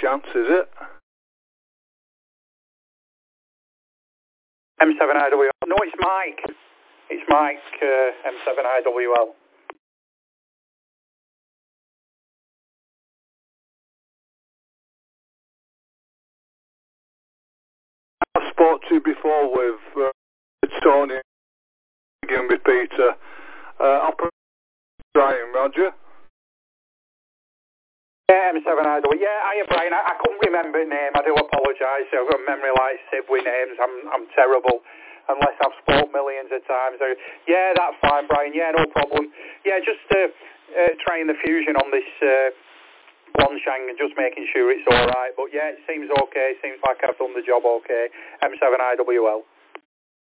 chance, is it? M7IWL. No, it's Mike. It's Mike, M7IWL. I spoke to you before with Tony and with Peter. I'll put Brian, Roger. Yeah, M7IWL. Yeah, hiya Brian. I couldn't remember the name. I do apologise. I've got memory like sieve with names. I'm terrible. Unless I've spoke millions of times. Yeah, that's fine, Brian. Yeah, no problem. Yeah, just trying the fusion on this Guanshang and just making sure it's all right. But yeah, it seems okay. Seems like I've done the job okay. M7IWL.